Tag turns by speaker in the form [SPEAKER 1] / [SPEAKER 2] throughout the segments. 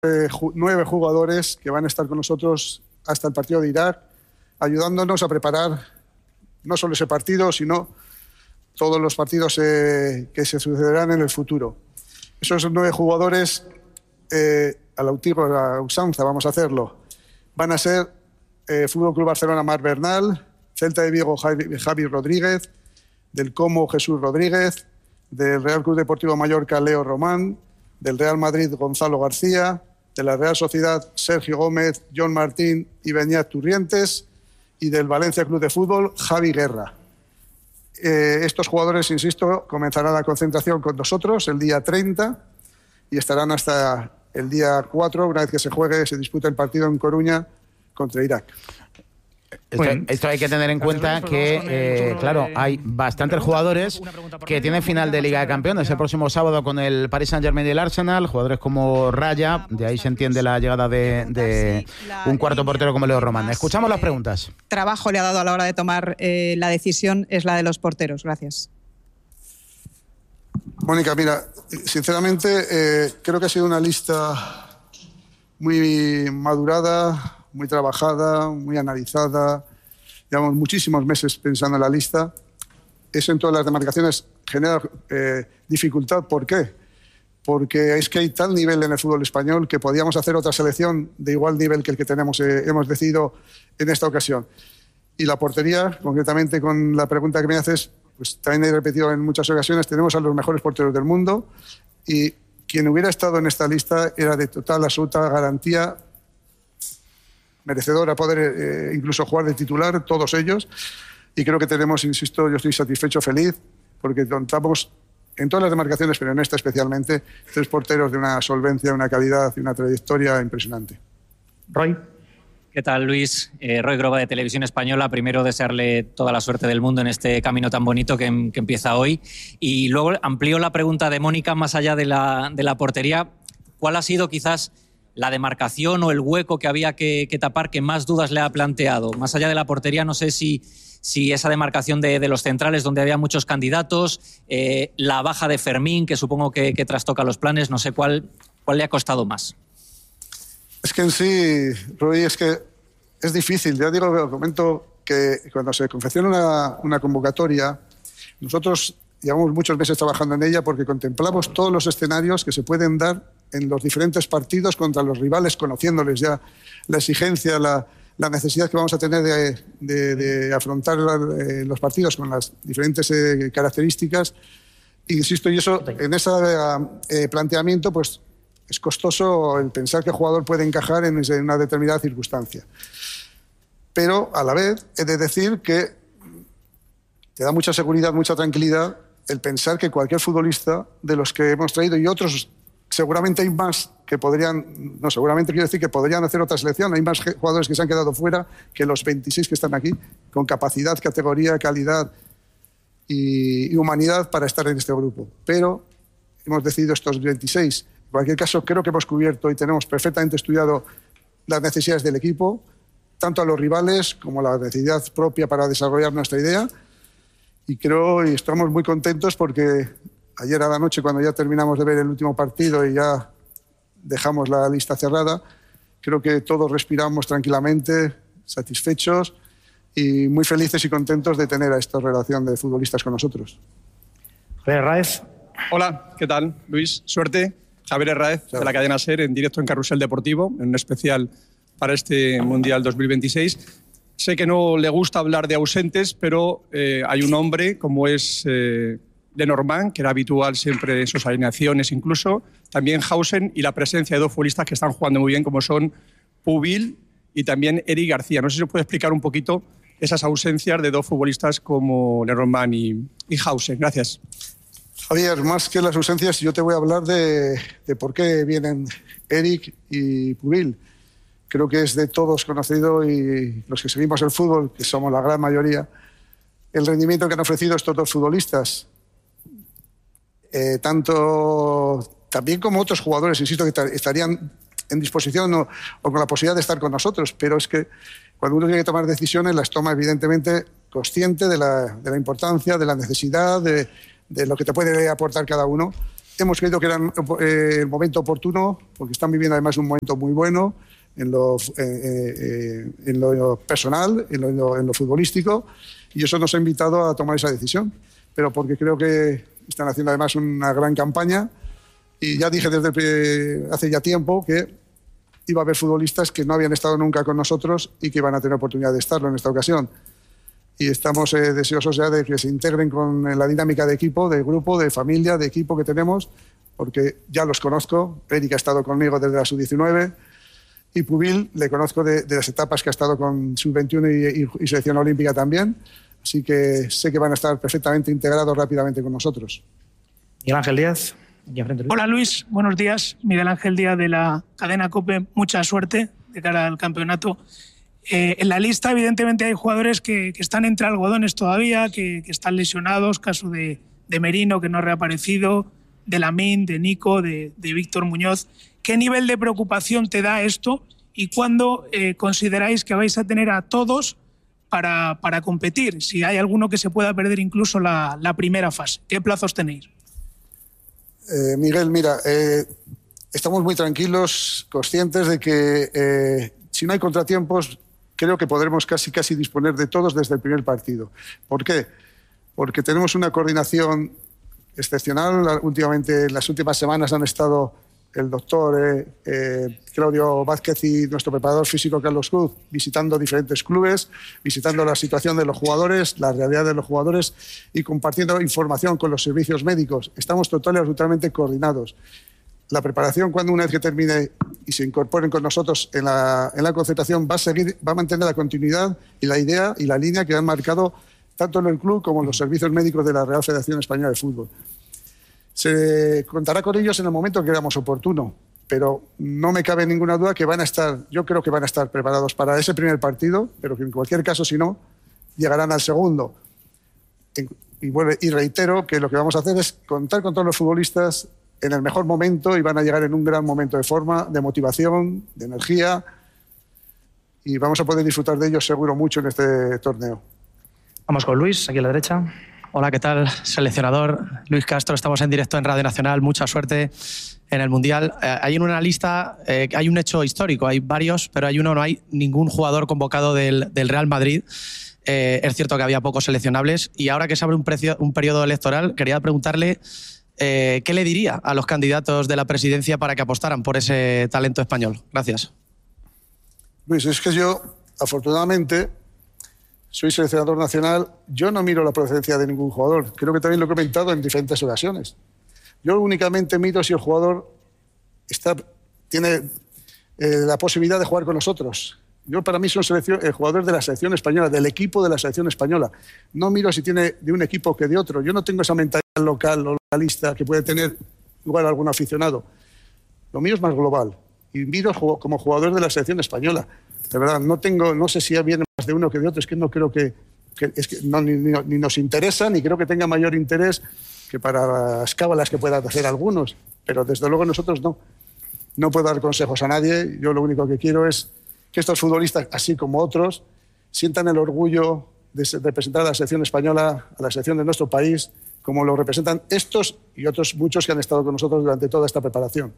[SPEAKER 1] 9 jugadores que van a estar con nosotros hasta el partido de Irak, ayudándonos a preparar no solo ese partido, sino todos los partidos que se sucederán en el futuro. Esos 9 jugadores, a la usanza vamos a hacerlo, van a ser Fútbol Club Barcelona Marc Bernal, Celta de Vigo Javi Rodríguez, del Como Jesús Rodríguez, del Real Club Deportivo Mallorca Leo Román, del Real Madrid Gonzalo García, de la Real Sociedad Sergio Gómez, John Martín y Beñat Turrientes, y del Valencia Club de Fútbol Javi Guerra. Estos jugadores, insisto, comenzarán la concentración con nosotros el día 30 y estarán hasta el día 4, una vez que se dispute el partido en Coruña contra Irak.
[SPEAKER 2] Esto hay que tener en cuenta que, claro, hay bastantes jugadores que tienen final de Liga de Campeones el próximo sábado con el Paris Saint-Germain y el Arsenal, jugadores como Raya, de ahí se entiende la llegada de un cuarto portero como Leo Román. Escuchamos las preguntas.
[SPEAKER 3] Trabajo le ha dado a la hora de tomar la decisión es la de los porteros. Gracias.
[SPEAKER 1] Mónica, mira, sinceramente creo que ha sido una lista muy madurada, muy trabajada, muy analizada. Llevamos muchísimos meses pensando en la lista. Eso en todas las demarcaciones genera dificultad. ¿Por qué? Porque es que hay tal nivel en el fútbol español que podíamos hacer otra selección de igual nivel que el que hemos decidido en esta ocasión. Y la portería, concretamente con la pregunta que me haces, pues también he repetido en muchas ocasiones, tenemos a los mejores porteros del mundo y quien hubiera estado en esta lista era de total, absoluta garantía, merecedor a poder incluso jugar de titular, todos ellos. Y creo que tenemos, insisto, yo estoy satisfecho, feliz, porque contamos en todas las demarcaciones, pero en esta especialmente, 3 porteros de una solvencia, una calidad y una trayectoria impresionante.
[SPEAKER 4] Roy.
[SPEAKER 5] ¿Qué tal, Luis? Roy Groba, de Televisión Española. Primero, desearle toda la suerte del mundo en este camino tan bonito que empieza hoy. Y luego amplío la pregunta de Mónica más allá de la portería. ¿Cuál ha sido quizás la demarcación o el hueco que había que tapar que más dudas le ha planteado? Más allá de la portería, no sé si esa demarcación de los centrales, donde había muchos candidatos, la baja de Fermín, que supongo que trastoca los planes, no sé cuál le ha costado más.
[SPEAKER 1] Es que en sí, Roy, es que es difícil. Ya digo, comento que cuando se confecciona una convocatoria, nosotros llevamos muchos meses trabajando en ella porque contemplamos todos los escenarios que se pueden dar en los diferentes partidos contra los rivales, conociéndoles ya la exigencia, la necesidad que vamos a tener de afrontar los partidos con las diferentes características. Insisto, y eso, en ese planteamiento, pues es costoso el pensar que el jugador puede encajar en una determinada circunstancia. Pero, a la vez, he de decir que te da mucha seguridad, mucha tranquilidad el pensar que cualquier futbolista de los que hemos traído, y otros seguramente hay más que podrían, no, seguramente quiero decir que podrían hacer otra selección, hay más jugadores que se han quedado fuera que los 26 que están aquí, con capacidad, categoría, calidad y humanidad para estar en este grupo. Pero hemos decidido estos 26. En cualquier caso, creo que hemos cubierto y tenemos perfectamente estudiado las necesidades del equipo, tanto a los rivales como la necesidad propia para desarrollar nuestra idea. Y creo y estamos muy contentos porque ayer a la noche, cuando ya terminamos de ver el último partido y ya dejamos la lista cerrada, creo que todos respiramos tranquilamente, satisfechos y muy felices y contentos de tener a esta relación de futbolistas con nosotros.
[SPEAKER 4] Javier Herráez.
[SPEAKER 6] Hola, ¿qué tal, Luis? Suerte. Javier Herráez, de la cadena SER, en directo en Carrusel Deportivo, en un especial para este Mundial 2026. Sé que no le gusta hablar de ausentes, pero hay un hombre como es Lenormand, que era habitual siempre en sus alineaciones incluso, también Hausen, y la presencia de 2 futbolistas que están jugando muy bien, como son Pubil y también Eric García. No sé si nos puede explicar un poquito esas ausencias de 2 futbolistas como Lenormand y Hausen. Gracias.
[SPEAKER 1] Javier, más que las ausencias, yo te voy a hablar de por qué vienen Eric y Pubil. Creo que es de todos conocido, y los que seguimos el fútbol, que somos la gran mayoría, el rendimiento que han ofrecido estos 2 futbolistas. Tanto también como otros jugadores, insisto, que estarían en disposición o con la posibilidad de estar con nosotros, pero es que cuando uno tiene que tomar decisiones, las toma evidentemente consciente de la importancia, de la necesidad, de lo que te puede aportar cada uno. hemos creído que era el momento oportuno, porque están viviendo además un momento muy bueno en lo personal, en lo futbolístico, y eso nos ha invitado a tomar esa decisión. Pero porque creo que están haciendo además una gran campaña, y ya dije desde hace ya tiempo que iba a haber futbolistas que no habían estado nunca con nosotros y que iban a tener oportunidad de estarlo en esta ocasión. Y estamos deseosos ya de que se integren con la dinámica de equipo, de grupo, de familia, de equipo que tenemos, porque ya los conozco. Eric ha estado conmigo desde la sub-19 y Pubil le conozco de las etapas que ha estado con sub-21 y selección olímpica también. Así que sé que van a estar perfectamente integrados rápidamente con nosotros.
[SPEAKER 4] Miguel Ángel Díaz.
[SPEAKER 7] Hola Luis, buenos días. Miguel Ángel Díaz de la cadena COPE. Mucha suerte de cara al campeonato. En la lista evidentemente hay jugadores que están entre algodones todavía, que están lesionados, caso de Merino que no ha reaparecido, de Lamine, de Nico, de Víctor Muñoz. ¿Qué nivel de preocupación te da esto y cuándo consideráis que vais a tener a todos para competir? Si hay alguno que se pueda perder incluso la primera fase, ¿qué plazos tenéis?
[SPEAKER 1] Miguel, mira, estamos muy tranquilos, conscientes de que si no hay contratiempos, creo que podremos casi disponer de todos desde el primer partido. ¿Por qué? Porque tenemos una coordinación excepcional. Últimamente, en las últimas semanas han estado el doctor Claudio Vázquez y nuestro preparador físico Carlos Cruz visitando diferentes clubes, visitando la situación de los jugadores, la realidad de los jugadores y compartiendo información con los servicios médicos. Estamos total y absolutamente coordinados. La preparación, cuando una vez que termine y se incorporen con nosotros en la concentración, va a mantener la continuidad y la idea y la línea que han marcado tanto en el club como en los servicios médicos de la Real Federación Española de Fútbol. Se contará con ellos en el momento que creamos oportuno, pero no me cabe ninguna duda que yo creo que van a estar preparados para ese primer partido, pero que en cualquier caso, si no, llegarán al segundo. Y reitero que lo que vamos a hacer es contar con todos los futbolistas en el mejor momento y van a llegar en un gran momento de forma, de motivación, de energía, y vamos a poder disfrutar de ellos seguro mucho en este torneo.
[SPEAKER 4] Vamos con Luis, aquí a la derecha.
[SPEAKER 8] Hola, ¿qué tal? Seleccionador Luis Castro, estamos en directo en Radio Nacional. Mucha suerte en el Mundial. Hay en una lista, hay un hecho histórico, hay varios, pero hay uno, no hay ningún jugador convocado del Real Madrid. Es cierto que había pocos seleccionables y ahora que se abre un periodo electoral, quería preguntarle ¿qué le diría a los candidatos de la presidencia para que apostaran por ese talento español? Gracias.
[SPEAKER 1] Luis, es que yo, afortunadamente, soy seleccionador nacional. Yo no miro la procedencia de ningún jugador. Creo que también lo he comentado en diferentes ocasiones. Yo únicamente miro si el jugador tiene la posibilidad de jugar con nosotros. Yo, para mí, soy el jugador de la selección española, del equipo de la selección española. No miro si tiene de un equipo que de otro. Yo no tengo esa mentalidad local o localista que puede tener igual algún aficionado. Lo mío es más global. Y miro como jugador de la selección española. De verdad, no sé si viene más de uno que de otro. Es que no creo que ni nos interesa, ni creo que tenga mayor interés que para las cábalas que puedan hacer algunos. Pero desde luego nosotros no. No puedo dar consejos a nadie. Yo lo único que quiero es que estos futbolistas, así como otros, sientan el orgullo de representar a la selección española, a la selección de nuestro país, como lo representan estos y otros muchos que han estado con nosotros durante toda esta preparación.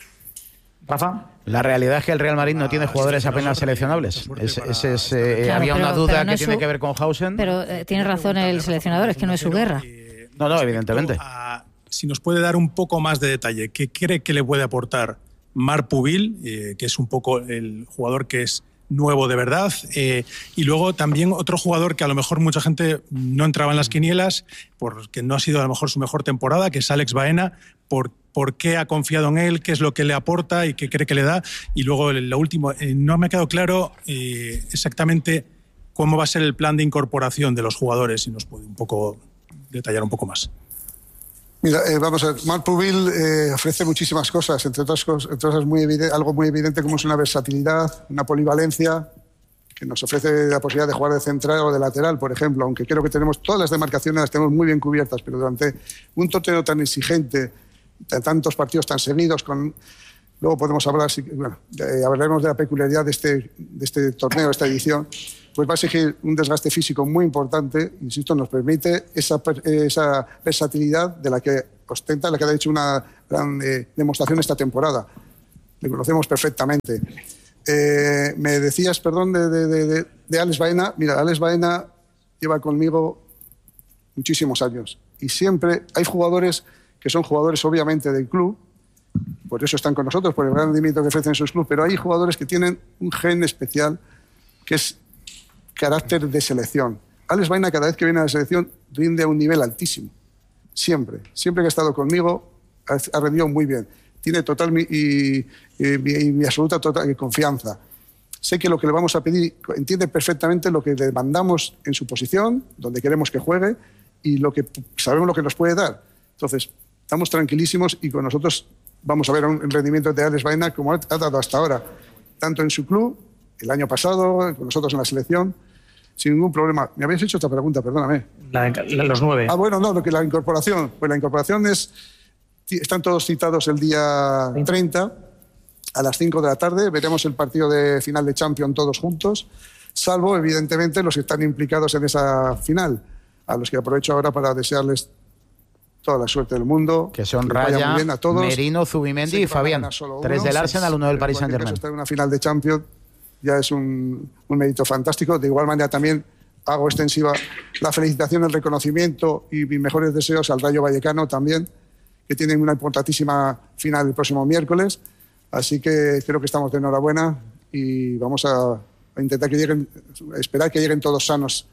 [SPEAKER 4] Rafa.
[SPEAKER 2] La realidad es que el Real Madrid no tiene jugadores apenas seleccionables. Había una duda que tiene que ver con Hausen.
[SPEAKER 9] Pero tiene razón el seleccionador, es que no es su guerra.
[SPEAKER 2] No, evidentemente.
[SPEAKER 10] Si nos puede dar un poco más de detalle, ¿qué cree que le puede aportar Marc Pubil, que es un poco el jugador que es nuevo de verdad, y luego también otro jugador que a lo mejor mucha gente no entraba en las quinielas porque no ha sido a lo mejor su mejor temporada, que es Alex Baena? ¿Por qué ha confiado en él? ¿Qué es lo que le aporta y qué cree que le da? Y luego lo último, no me ha quedado claro exactamente cómo va a ser el plan de incorporación de los jugadores, si nos puede un poco detallar un poco más.
[SPEAKER 1] Mira, vamos a ver, Marc Pubil ofrece muchísimas cosas, entre otras cosas algo muy evidente como es una versatilidad, una polivalencia, que nos ofrece la posibilidad de jugar de central o de lateral, por ejemplo, aunque creo que tenemos todas las demarcaciones, las tenemos muy bien cubiertas, pero durante un torneo tan exigente, tantos partidos tan seguidos, luego podemos hablar, hablaremos de la peculiaridad de este torneo, de esta edición, pues va a exigir un desgaste físico muy importante, insisto, nos permite esa versatilidad de la que ostenta, la que ha hecho una gran demostración esta temporada. Le conocemos perfectamente. Me decías, perdón, de Alex Baena. Mira, Alex Baena lleva conmigo muchísimos años y siempre hay jugadores que son jugadores obviamente del club, por eso están con nosotros, por el gran rendimiento que ofrecen sus clubes, pero hay jugadores que tienen un gen especial que es carácter de selección. Alex Baena cada vez que viene a la selección rinde a un nivel altísimo, siempre que ha estado conmigo ha rendido muy bien, tiene total mi absoluta confianza. Sé que lo que le vamos a pedir entiende perfectamente lo que le mandamos en su posición, donde queremos que juegue y sabemos lo que nos puede dar. Entonces, estamos tranquilísimos y con nosotros vamos a ver un rendimiento de Alex Baena como ha dado hasta ahora, tanto en su club, el año pasado, con nosotros en la selección, sin ningún problema. Me habéis hecho esta pregunta, perdóname.
[SPEAKER 4] Los 9.
[SPEAKER 1] Bueno, no, lo que la incorporación. Pues la incorporación están todos citados el día 30 a las 5 de la tarde. Veremos el partido de final de Champions todos juntos, salvo, evidentemente, los que están implicados en esa final, a los que aprovecho ahora para desearles toda la suerte del mundo.
[SPEAKER 2] Que son Raya, Merino, Zubimendi y Fabián. 3 del Arsenal, 1 del Paris Saint-Germain.
[SPEAKER 1] Estar en una final de Champions ya es un mérito fantástico. De igual manera también hago extensiva la felicitación, el reconocimiento y mis mejores deseos al Rayo Vallecano también, que tienen una importantísima final el próximo miércoles. Así que creo que estamos de enhorabuena y vamos a intentar esperar que lleguen todos sanos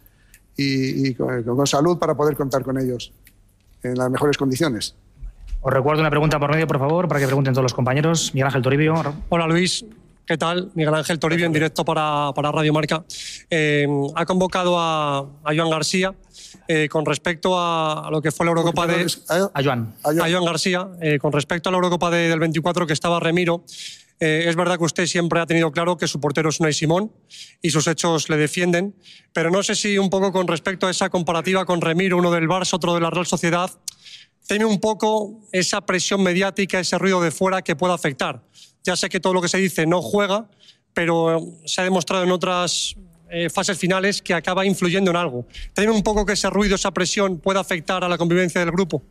[SPEAKER 1] y con salud para poder contar con ellos en las mejores condiciones.
[SPEAKER 4] Os recuerdo una pregunta por medio, por favor, para que pregunten todos los compañeros. Miguel Ángel Toribio.
[SPEAKER 11] Hola, Luis. ¿Qué tal? Miguel Ángel Toribio, en directo para Radio Marca. Ha convocado a Joan García con respecto a lo que fue la Eurocopa de...
[SPEAKER 4] A Joan
[SPEAKER 11] García. Con respecto a la Eurocopa del 24, que estaba Remiro, es verdad que usted siempre ha tenido claro que su portero es Unai Simón y sus hechos le defienden, pero no sé si un poco con respecto a esa comparativa con Remiro, uno del Barça, otro de la Real Sociedad, teme un poco esa presión mediática, ese ruido de fuera que pueda afectar. Ya sé que todo lo que se dice no juega, pero se ha demostrado en otras fases finales que acaba influyendo en algo. ¿Teme un poco que ese ruido, esa presión pueda afectar a la convivencia del grupo?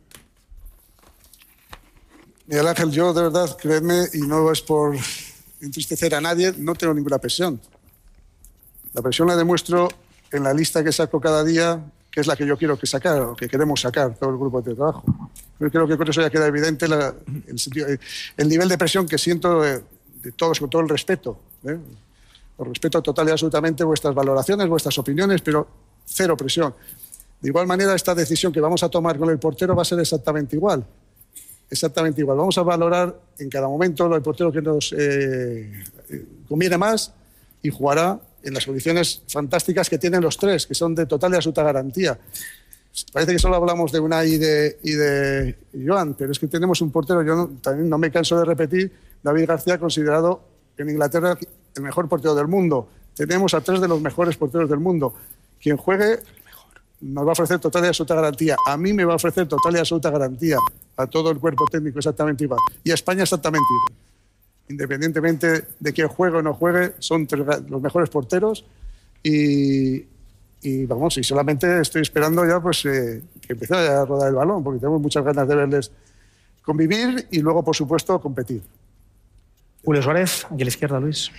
[SPEAKER 1] Miguel Ángel, yo de verdad, créeme, y no es por entristecer a nadie, no tengo ninguna presión. La presión la demuestro en la lista que saco cada día, que es la que yo quiero sacar, o que queremos sacar todo el grupo de trabajo. Yo creo que con eso ya queda evidente el nivel de presión que siento de todos, con todo el respeto. Os respeto total y absolutamente vuestras valoraciones, vuestras opiniones, pero cero presión. De igual manera, esta decisión que vamos a tomar con el portero va a ser exactamente igual. Exactamente igual. Vamos a valorar en cada momento el portero que nos conviene más y jugará en las condiciones fantásticas que tienen los tres, que son de total y absoluta garantía. Parece que solo hablamos de Unai y de Joan, pero es que tenemos un portero, también no me canso de repetir, David García, considerado en Inglaterra el mejor portero del mundo. Tenemos a 3 de los mejores porteros del mundo. Quien juegue nos va a ofrecer total y absoluta garantía. A mí me va a ofrecer total y absoluta garantía. A todo el cuerpo técnico exactamente igual. Y a España exactamente igual. Independientemente de quién juegue o no juegue, son los mejores porteros y vamos, y solamente estoy esperando ya pues que empiece a rodar el balón, porque tenemos muchas ganas de verles convivir y luego, por supuesto, competir.
[SPEAKER 4] Julio Suárez, aquí a la izquierda, Luis.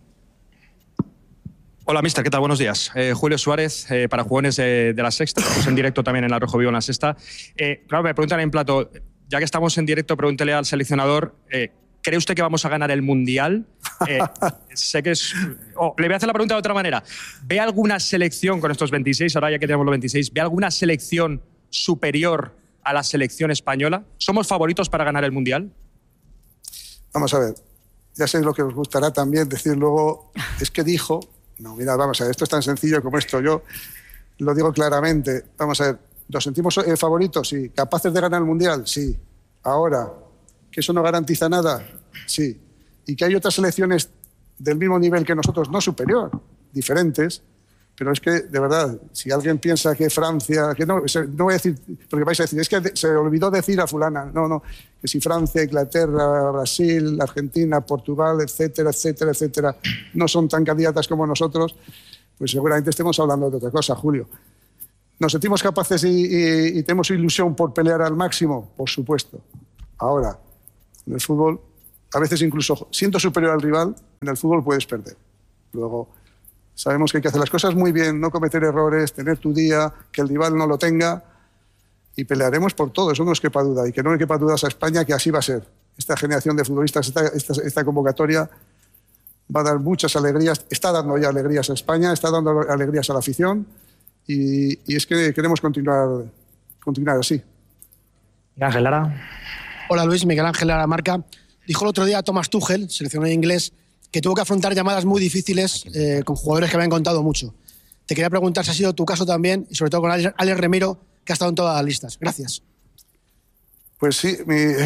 [SPEAKER 12] Hola, mister, ¿qué tal? Buenos días. Julio Suárez, para Jugones de La Sexta. Estamos en directo también en la Rojo Vivo en La Sexta. Claro, me preguntan en plato, ya que estamos en directo, pregúntele al seleccionador, ¿cree usted que vamos a ganar el Mundial? Sé que es... le voy a hacer la pregunta de otra manera. ¿Ve alguna selección con estos 26, ahora ya que tenemos los 26, ¿ve alguna selección superior a la selección española? ¿Somos favoritos para ganar el Mundial?
[SPEAKER 1] Vamos a ver. Ya sé lo que os gustará también decir luego, es que dijo... No, mira, vamos a ver, esto es tan sencillo como esto. Yo lo digo claramente. Vamos a ver, ¿nos sentimos favoritos? Sí. ¿Capaces de ganar el Mundial? Sí. Ahora, ¿que eso no garantiza nada? Sí. Y que hay otras selecciones del mismo nivel que nosotros, no superior, diferentes, pero es que, de verdad, si alguien piensa que Francia... que no voy a decir, porque vais a decir, es que se olvidó decir a fulana. No, que si Francia, Inglaterra, Brasil, Argentina, Portugal, etcétera, etcétera, etcétera, no son tan candidatas como nosotros, pues seguramente estemos hablando de otra cosa, Julio. ¿Nos sentimos capaces y tenemos ilusión por pelear al máximo? Por supuesto. Ahora, en el fútbol, a veces incluso siendo superior al rival, en el fútbol puedes perder. Luego, sabemos que hay que hacer las cosas muy bien, no cometer errores, tener tu día, que el rival no lo tenga, y pelearemos por todo, eso no nos quepa duda. Y que no le quepa dudas a España que así va a ser. Esta generación de futbolistas, esta convocatoria va a dar muchas alegrías, está dando ya alegrías a España, está dando alegrías a la afición, y es que queremos continuar así.
[SPEAKER 4] Miguel Ángel Lara.
[SPEAKER 13] Hola Luis, Miguel Ángel Lara Marca. Dijo el otro día Thomas Tuchel, seleccionador inglés, que tuvo que afrontar llamadas muy difíciles con jugadores que habían contado mucho. Te quería preguntar si ha sido tu caso también, y sobre todo con Alex Remiro, que ha estado en todas las listas. Gracias.
[SPEAKER 1] Pues sí,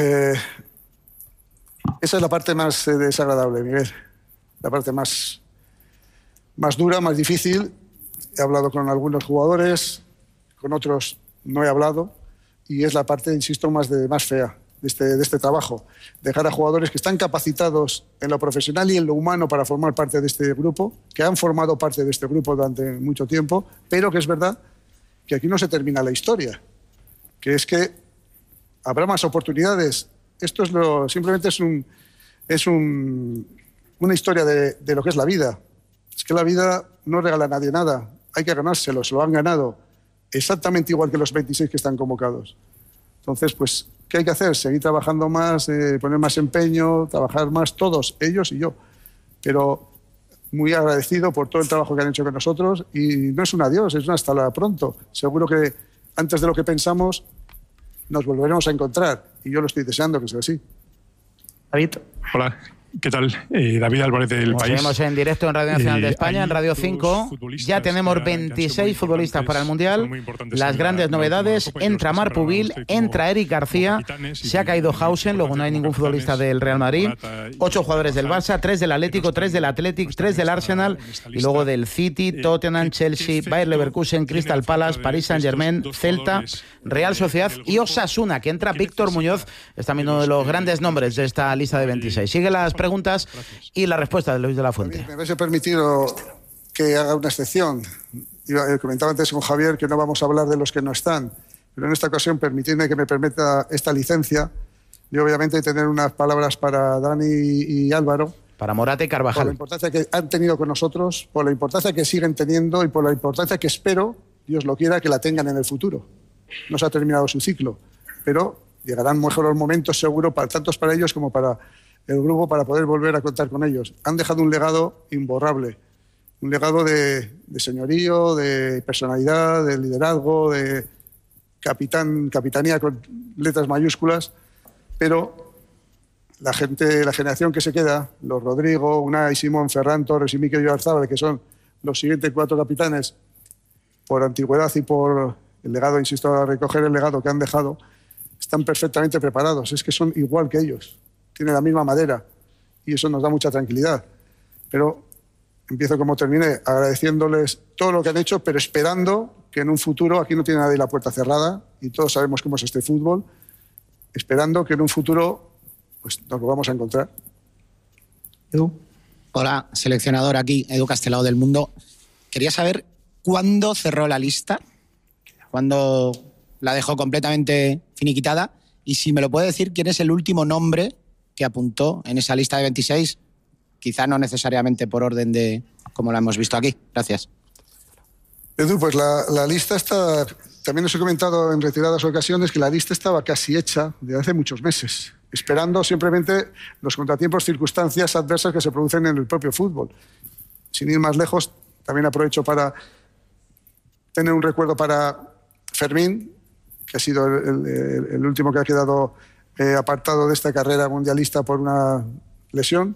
[SPEAKER 1] esa es la parte más desagradable, Miguel. La parte más dura, más difícil. He hablado con algunos jugadores, con otros no he hablado, y es la parte, insisto, más fea de este trabajo. Dejar a jugadores que están capacitados en lo profesional y en lo humano para formar parte de este grupo, que han formado parte de este grupo durante mucho tiempo, pero que es verdad que aquí no se termina la historia, que es que habrá más oportunidades. Esto simplemente es una historia de lo que es la vida. Es que la vida no regala a nadie nada, hay que ganárselo, se lo han ganado, exactamente igual que los 26 que están convocados. Entonces, pues, ¿qué hay que hacer? Seguir trabajando más, poner más empeño, trabajar más todos, ellos y yo. Pero muy agradecido por todo el trabajo que han hecho con nosotros, y no es un adiós, es un hasta pronto. Seguro que antes de lo que pensamos nos volveremos a encontrar, y yo lo estoy deseando que sea así.
[SPEAKER 4] David.
[SPEAKER 10] Hola. ¿Qué tal? David Álvarez del País.
[SPEAKER 2] Seguimos en directo en Radio Nacional de España, en Radio 5. Ya tenemos 26 futbolistas para el Mundial. Las grandes novedades: entra Marc Pubil, entra Eric García, se ha caído Hausen, luego no hay ningún futbolista del Real Madrid. 8 jugadores del Barça, 3 del Atlético, 3 del Athletic, 3 del Arsenal, y luego del City, Tottenham, Chelsea, Bayer Leverkusen, Crystal Palace, Paris Saint-Germain, Celta, Real Sociedad y Osasuna, que entra Víctor Muñoz, es también uno de los grandes nombres de esta lista de 26. Sigue las preguntas y la respuesta de Luis de la Fuente.
[SPEAKER 1] Me habéis permitido que haga una excepción. Comentaba antes con Javier que no vamos a hablar de los que no están, pero en esta ocasión permitidme que me permita esta licencia y obviamente tener unas palabras para Dani y Álvaro.
[SPEAKER 2] Para Morata y Carvajal.
[SPEAKER 1] Por la importancia que han tenido con nosotros, por la importancia que siguen teniendo y por la importancia que espero, Dios lo quiera, que la tengan en el futuro. No se ha terminado su ciclo, pero llegarán mejores momentos seguro, tanto para ellos como para el grupo, para poder volver a contar con ellos. Han dejado un legado imborrable, un legado de señorío, de personalidad, de liderazgo, de capitanía con letras mayúsculas, pero la generación que se queda, los Rodrigo, Unai, Simón, Ferran Torres y Mikel Oyarzabal, que son los siguientes 4 capitanes, por antigüedad y por el legado, insisto, a recoger el legado que han dejado, están perfectamente preparados. Es que son igual que ellos. Tiene la misma madera y eso nos da mucha tranquilidad. Pero empiezo como terminé, agradeciéndoles todo lo que han hecho, pero esperando que en un futuro, aquí no tiene nadie la puerta cerrada y todos sabemos cómo es este fútbol, esperando que en un futuro pues nos lo vamos a encontrar.
[SPEAKER 13] Edu. Hola, seleccionador aquí, Edu Castelao del Mundo. Quería saber cuándo cerró la lista, cuándo la dejó completamente finiquitada, y si me lo puede decir, quién es el último nombre que apuntó en esa lista de 26, quizá no necesariamente por orden de como la hemos visto aquí. Gracias.
[SPEAKER 1] Edu, pues la lista está... También os he comentado en retiradas ocasiones que la lista estaba casi hecha desde hace muchos meses, esperando simplemente los contratiempos, circunstancias adversas que se producen en el propio fútbol. Sin ir más lejos, también aprovecho para tener un recuerdo para Fermín, que ha sido el último que ha quedado apartado de esta carrera mundialista por una lesión,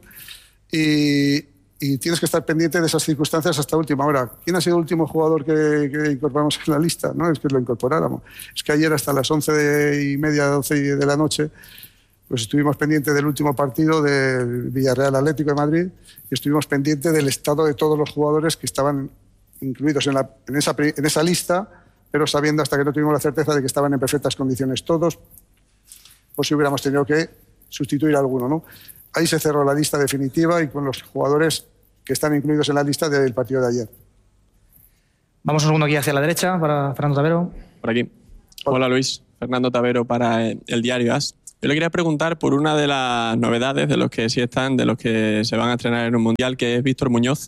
[SPEAKER 1] y tienes que estar pendiente de esas circunstancias hasta última hora. ¿Quién ha sido el último jugador que incorporamos en la lista? No es que lo incorporáramos, es que ayer hasta las 11:30, 12 de la noche, pues estuvimos pendientes del último partido del Villarreal Atlético de Madrid y estuvimos pendientes del estado de todos los jugadores que estaban incluidos en esa lista, pero sabiendo hasta que no tuvimos la certeza de que estaban en perfectas condiciones todos, pues si hubiéramos tenido que sustituir a alguno, ¿no? Ahí se cerró la lista definitiva y con los jugadores que están incluidos en la lista del partido de ayer.
[SPEAKER 4] Vamos un segundo aquí hacia la derecha para Fernando Tavero.
[SPEAKER 14] Por aquí. Hola Luis, Fernando Tavero para el diario AS. Yo le quería preguntar por una de las novedades de los que sí están, de los que se van a estrenar en un mundial, que es Víctor Muñoz.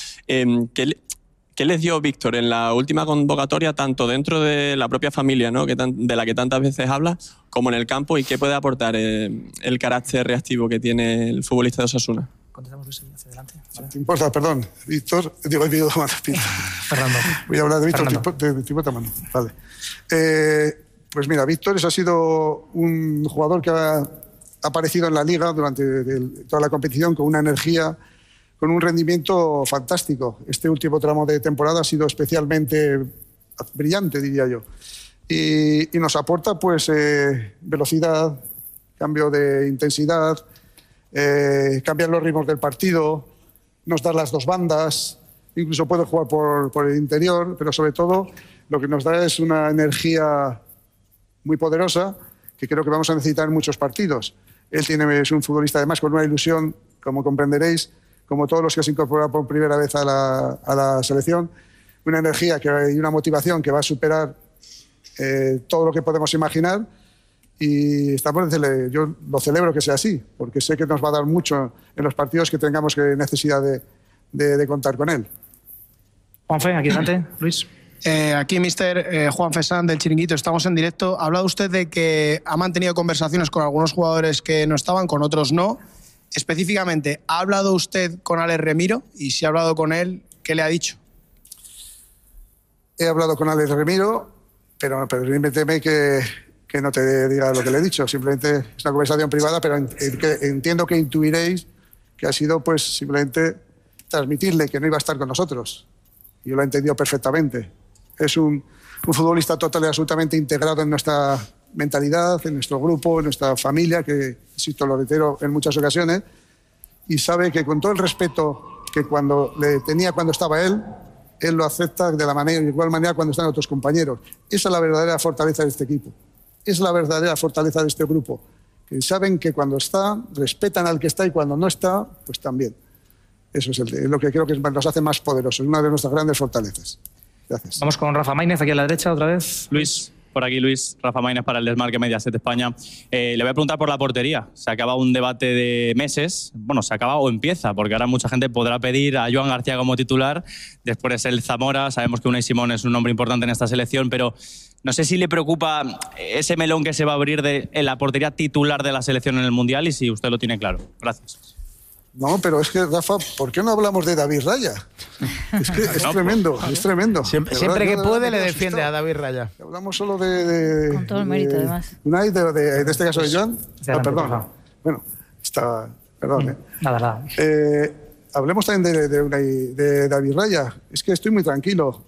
[SPEAKER 14] ¿Qué les dio Víctor en la última convocatoria, tanto dentro de la propia familia, ¿no?, de la que tantas veces habla, como en el campo, y qué puede aportar el carácter reactivo que tiene el futbolista de Osasuna?
[SPEAKER 4] Contestamos Luis hacia adelante.
[SPEAKER 1] ¿Te importa? Perdón. Víctor, digo,
[SPEAKER 4] Fernando.
[SPEAKER 1] Voy a hablar de Víctor, ¿te importa, mano? Vale. Pues mira, Víctor ha sido un jugador que ha aparecido en la Liga durante toda la competición con una energía, con un rendimiento fantástico. Este último tramo de temporada ha sido especialmente brillante, diría yo. Y nos aporta pues velocidad, cambio de intensidad, cambiar los ritmos del partido, nos da las dos bandas, incluso puede jugar por el interior, pero sobre todo lo que nos da es una energía muy poderosa que creo que vamos a necesitar en muchos partidos. Él es un futbolista además con una ilusión, como comprenderéis, como todos los que se incorporan por primera vez a la selección, una energía y una motivación que va a superar todo lo que podemos imaginar. Y yo lo celebro que sea así, porque sé que nos va a dar mucho en los partidos que tengamos necesidad de contar con él.
[SPEAKER 4] Juanfe, aquí delante. Luis.
[SPEAKER 15] Aquí, mister Juan Fesán, del Chiringuito, estamos en directo. Ha hablado usted de que ha mantenido conversaciones con algunos jugadores que no estaban, con otros no. Específicamente, ¿ha hablado usted con Alex Remiro? Y si ha hablado con él, ¿qué le ha dicho?
[SPEAKER 1] He hablado con Alex Remiro, pero permíteme que no te diga lo que le he dicho. Simplemente es una conversación privada, pero entiendo que intuiréis que ha sido pues simplemente transmitirle que no iba a estar con nosotros. Yo lo he entendido perfectamente. Es un futbolista total y absolutamente integrado en nuestra mentalidad, en nuestro grupo, en nuestra familia, que insisto, lo reitero en muchas ocasiones, y sabe que con todo el respeto que cuando le tenía cuando estaba él lo acepta de igual manera cuando están otros compañeros. Esa es la verdadera fortaleza de este equipo. Es la verdadera fortaleza de este grupo, que saben que cuando está, respetan al que está, y cuando no está, pues también. Eso es lo que creo que nos hace más poderosos, una de nuestras grandes fortalezas. Gracias.
[SPEAKER 4] Vamos con Rafa Maínez, aquí a la derecha otra vez.
[SPEAKER 16] Luis, por aquí Luis, Rafa Maínez para el Desmarque Mediaset España. Le voy a preguntar por la portería. Se acaba un debate de meses. Bueno, se acaba o empieza, porque ahora mucha gente podrá pedir a Joan García como titular. Después es el Zamora. Sabemos que Unai Simón es un nombre importante en esta selección, pero no sé si le preocupa ese melón que se va a abrir en la portería titular de la selección en el Mundial, y si usted lo tiene claro. Gracias.
[SPEAKER 1] No, pero es que, Rafa, ¿por qué no hablamos de David Raya? Es que es tremendo, es tremendo.
[SPEAKER 2] Siempre que puede le defiende a David Raya.
[SPEAKER 1] Hablamos solo de
[SPEAKER 9] con todo el mérito, además.
[SPEAKER 1] Unai, de este caso de Joan. Perdón. Bueno, perdón.
[SPEAKER 4] Nada.
[SPEAKER 1] Hablemos también de David Raya. Es que estoy muy tranquilo.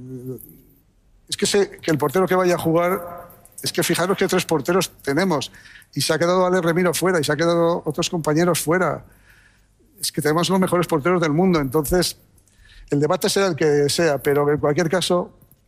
[SPEAKER 1] Es que sé que el portero que vaya a jugar... Es que fijaros que 3 porteros tenemos. Y se ha quedado Alex Remiro fuera, y se ha quedado otros compañeros fuera. Es que tenemos los mejores porteros del mundo. Entonces, el debate será el que sea, pero en cualquier caso,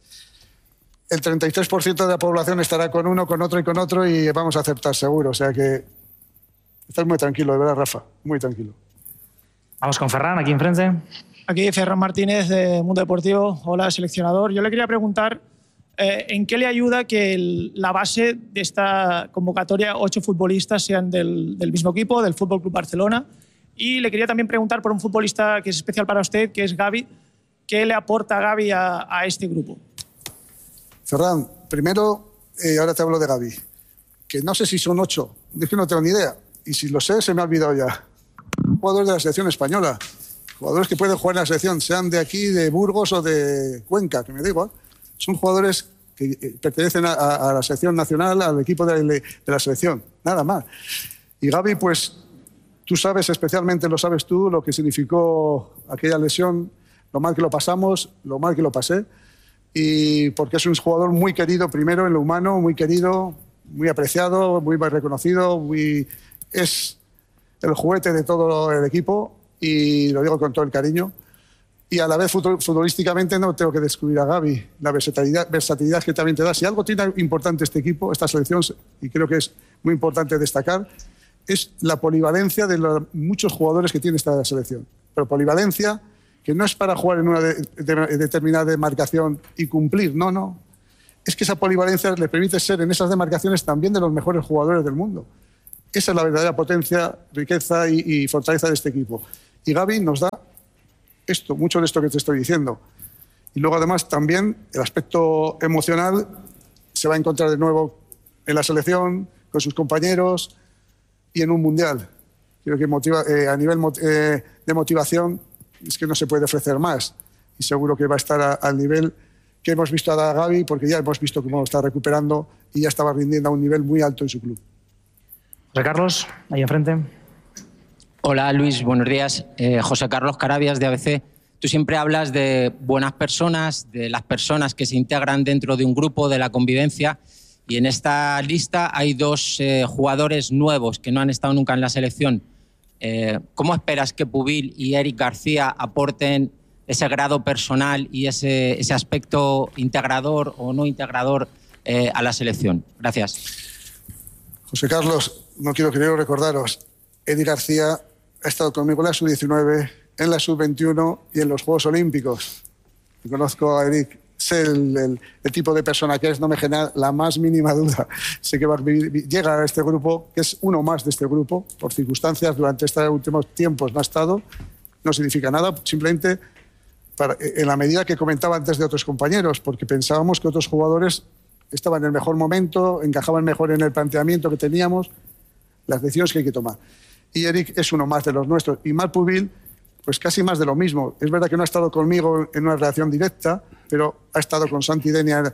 [SPEAKER 1] el 33% de la población estará con uno, con otro y con otro, y vamos a aceptar seguro. O sea que estás muy tranquilo, de verdad, Rafa, muy tranquilo.
[SPEAKER 4] Vamos con Ferran, aquí enfrente.
[SPEAKER 17] Aquí Ferran Martínez, de Mundo Deportivo. Hola, seleccionador. Yo le quería preguntar ¿en qué le ayuda que la base de esta convocatoria 8 futbolistas sean del mismo equipo, del Fútbol Club Barcelona? Y le quería también preguntar por un futbolista que es especial para usted, que es Gavi. ¿Qué le aporta Gavi a este grupo?
[SPEAKER 1] Ferran, primero, ahora te hablo de Gavi, que no sé si son 8, es que no tengo ni idea. Y si lo sé, se me ha olvidado ya. Jugadores de la selección española, jugadores que pueden jugar en la selección, sean de aquí, de Burgos o de Cuenca, que me da igual. Son jugadores que pertenecen a la selección nacional, al equipo de la selección, nada más. Y Gavi, pues tú sabes, especialmente lo sabes tú, lo que significó aquella lesión, lo mal que lo pasamos, lo mal que lo pasé, y porque es un jugador muy querido, primero en lo humano, muy querido, muy apreciado, muy reconocido, es el juguete de todo el equipo, y lo digo con todo el cariño. Y a la vez, futbolísticamente, no tengo que descubrir a Gavi, la versatilidad que también te da. Si algo tiene importante este equipo, esta selección, y creo que es muy importante destacar, es la polivalencia de los muchos jugadores que tiene esta selección. Pero polivalencia que no es para jugar en una determinada demarcación y cumplir, no. Es que esa polivalencia le permite ser en esas demarcaciones también de los mejores jugadores del mundo. Esa es la verdadera potencia, riqueza y fortaleza de este equipo. Y Gavi nos da mucho de esto que te estoy diciendo. Y luego, además, también el aspecto emocional se va a encontrar de nuevo en la selección, con sus compañeros y en un mundial. Creo que a nivel de motivación es que no se puede ofrecer más. Y seguro que va a estar al nivel que hemos visto a Gavi, porque ya hemos visto cómo está recuperando y ya estaba rindiendo a un nivel muy alto en su club.
[SPEAKER 4] José Carlos, ahí enfrente.
[SPEAKER 18] Hola Luis, buenos días. José Carlos Carabias de ABC. Tú siempre hablas de buenas personas, de las personas que se integran dentro de un grupo, de la convivencia. Y en esta lista hay 2 jugadores nuevos que no han estado nunca en la selección. ¿Cómo esperas que Pubil y Eric García aporten ese grado personal y ese aspecto integrador o no integrador a la selección? Gracias.
[SPEAKER 1] José Carlos, no quiero recordaros, Eric García ha estado conmigo en la Sub-19, en la Sub-21 y en los Juegos Olímpicos. Conozco a Eric, sé el tipo de persona que es, no me genera la más mínima duda. Sé que llega a este grupo, que es uno más de este grupo, por circunstancias, durante estos últimos tiempos no ha estado, no significa nada, simplemente en la medida que comentaba antes de otros compañeros, porque pensábamos que otros jugadores estaban en el mejor momento, encajaban mejor en el planteamiento que teníamos, las decisiones que hay que tomar. Y Eric es uno más de los nuestros. Y Marc Pubil, pues casi más de lo mismo. Es verdad que no ha estado conmigo en una relación directa, pero ha estado con Santi Denia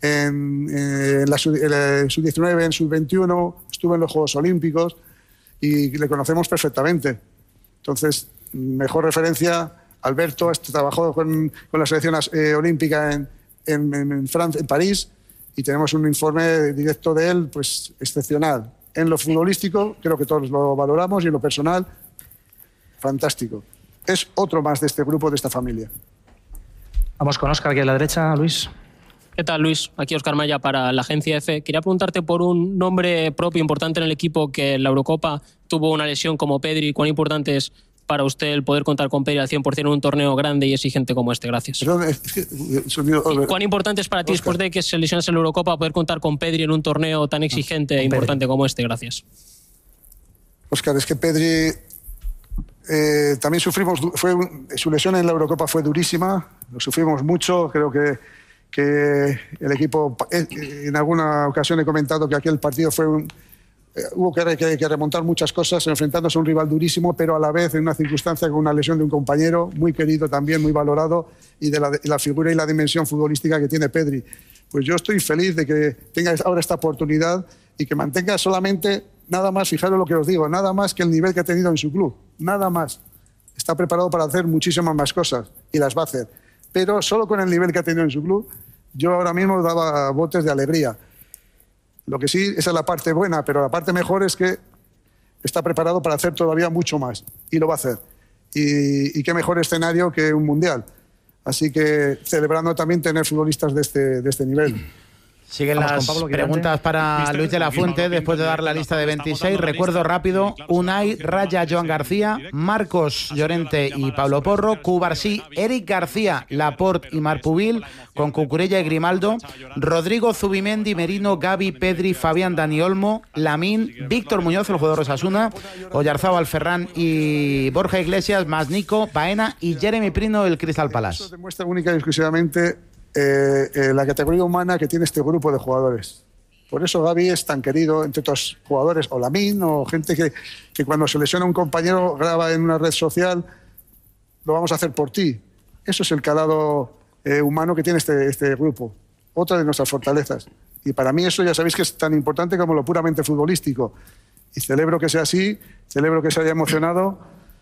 [SPEAKER 1] en la Sub-19, en Sub-21, estuvo en los Juegos Olímpicos y le conocemos perfectamente. Entonces, mejor referencia, Alberto trabajó con la selección olímpica en Francia, en París, y tenemos un informe directo de él, pues excepcional. En lo futbolístico, creo que todos lo valoramos, y en lo personal, fantástico. Es otro más de este grupo, de esta familia.
[SPEAKER 4] Vamos con Óscar, aquí a la derecha. Luis.
[SPEAKER 19] ¿Qué tal, Luis? Aquí Óscar Maya para la agencia EFE. Quería preguntarte por un nombre propio importante en el equipo que en la Eurocopa tuvo una lesión como Pedri. ¿Cuán importante es para usted el poder contar con Pedri al 100% en un torneo grande y exigente como este? Gracias.
[SPEAKER 1] Perdón,
[SPEAKER 19] ¿Cuán importante es para ti, después de que se lesiones en la Eurocopa, poder contar con Pedri en un torneo tan exigente e importante como este? Gracias.
[SPEAKER 1] Óscar, es que Pedri también sufrimos, su lesión en la Eurocopa fue durísima, lo sufrimos mucho. Creo que el equipo, en alguna ocasión he comentado que aquel partido hubo que remontar muchas cosas, enfrentándose a un rival durísimo, pero a la vez en una circunstancia con una lesión de un compañero muy querido también, muy valorado, y de la figura y la dimensión futbolística que tiene Pedri. Pues yo estoy feliz de que tenga ahora esta oportunidad y que mantenga solamente, nada más, fijaros lo que os digo, nada más que el nivel que ha tenido en su club, nada más. Está preparado para hacer muchísimas más cosas y las va a hacer, pero solo con el nivel que ha tenido en su club, yo ahora mismo daba botes de alegría. Lo que sí, esa es la parte buena, pero la parte mejor es que está preparado para hacer todavía mucho más, y lo va a hacer. Y qué mejor escenario que un mundial. Así que celebrando también tener futbolistas de este nivel.
[SPEAKER 2] Siguen las preguntas para Luis de la Fuente después de dar la lista de 26. Recuerdo rápido: Unai, Raya, Joan García, Marcos Llorente y Pablo Porro, Cubarsí, Eric García, Laporte y Marc Pubil, con Cucurella y Grimaldo, Rodrigo, Zubimendi, Merino, Gavi, Pedri, Fabián, Dani Olmo, Lamín, Víctor Muñoz, el jugador Osasuna, Oyarzábal, Ferran y Borja Iglesias, más Nico, Baena y Jeremy Prino, el Crystal Palace.
[SPEAKER 1] Eso demuestra única y exclusivamente la categoría humana que tiene este grupo de jugadores. Por eso Gavi es tan querido entre otros jugadores, o Lamín, o gente que cuando se lesiona un compañero graba en una red social: lo vamos a hacer por ti. Eso es el calado humano que tiene este grupo, otra de nuestras fortalezas. Y para mí eso ya sabéis que es tan importante como lo puramente futbolístico. Y celebro que sea así, celebro que se haya emocionado,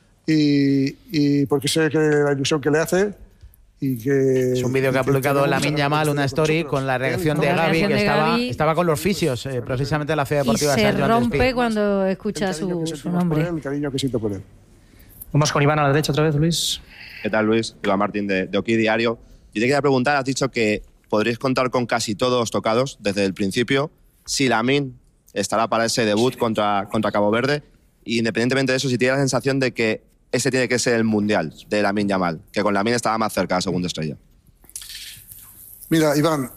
[SPEAKER 1] y porque sé que la ilusión que le hace.
[SPEAKER 2] Es un vídeo que ha publicado Lamine Yamal, una story con la reacción de Gavi, que estaba con los fisios, precisamente en la Ciudad Deportiva de San Joan
[SPEAKER 9] Joan. Se rompe cuando escucha su nombre.
[SPEAKER 1] El cariño que siento por él.
[SPEAKER 4] Vamos con Iván a la derecha otra vez, Luis.
[SPEAKER 20] ¿Qué tal, Luis? Iván Martín de Oki Diario. Yo te quería preguntar, has dicho que podréis contar con casi todos tocados desde el principio. Si Lamine estará para ese debut contra Cabo Verde, y independientemente de eso, si tienes la sensación de que ese tiene que ser el mundial de Lamine Yamal, que con Lamine estaba más cerca de la segunda estrella?
[SPEAKER 1] Mira, Iván,